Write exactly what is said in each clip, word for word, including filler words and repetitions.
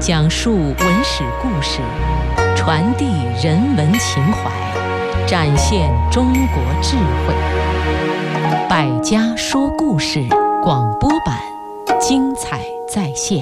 讲述文史故事，传递人文情怀，展现中国智慧。百家说故事广播版，精彩再现。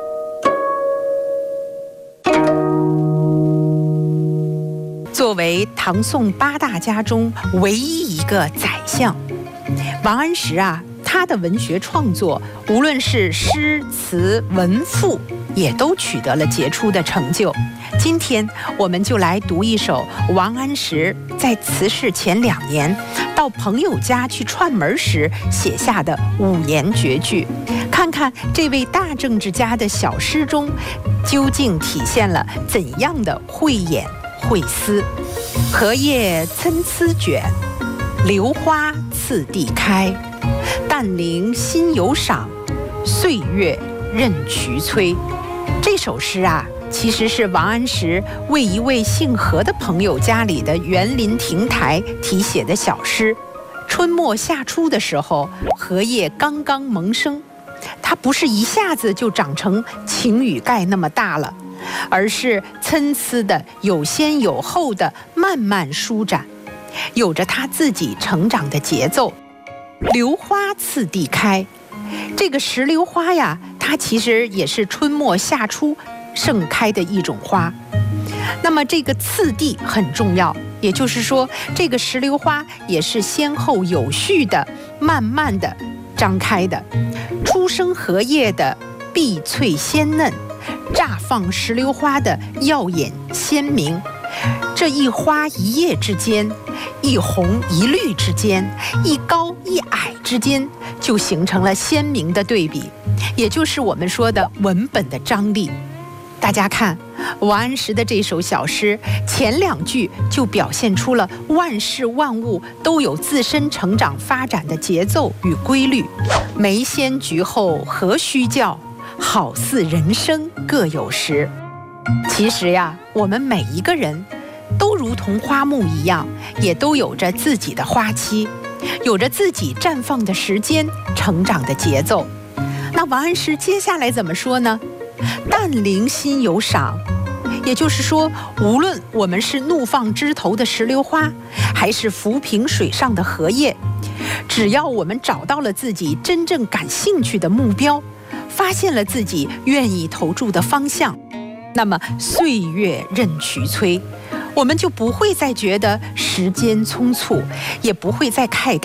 作为唐宋八大家中唯一一个宰相，王安石啊，他的文学创作，无论是诗词文赋，也都取得了杰出的成就。今天我们就来读一首王安石在辞世前两年到朋友家去串门时写下的五言绝句，看看这位大政治家的小诗中究竟体现了怎样的慧眼慧思。荷叶参差卷，榴花次第开，但领新有赏，岁月任渠催。这首诗啊，其实是王安石为一位姓何的朋友家里的园林亭台题写的小诗。春末夏初的时候，荷叶刚刚萌生，它不是一下子就长成晴雨盖那么大了，而是参差的、有先有后的慢慢舒展，有着它自己成长的节奏。榴花次第开，这个石榴花呀，它其实也是春末夏初盛开的一种花。那么这个次第很重要，也就是说，这个石榴花也是先后有序的、慢慢的张开的。初生荷叶的碧翠鲜嫩，乍放石榴花的耀眼鲜明。这一花一叶之间，一红一绿之间，一高一矮之间，就形成了鲜明的对比，也就是我们说的文本的张力。大家看王安石的这首小诗，前两句就表现出了万事万物都有自身成长发展的节奏与规律。梅先菊后何须教，好似人生各有时。其实呀，我们每一个人都如同花木一样，也都有着自己的花期，有着自己绽放的时间，成长的节奏。那王安石接下来怎么说呢？但领新有赏，也就是说，无论我们是怒放枝头的石榴花，还是浮萍水上的荷叶，只要我们找到了自己真正感兴趣的目标，发现了自己愿意投注的方向，那么岁月任渠催，我们就不会再觉得时间匆促，也不会再慨